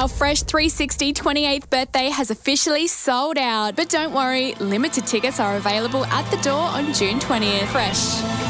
Our Fresh 360 28th birthday has officially sold out. But don't worry, limited tickets are available at the door on June 20th. Fresh.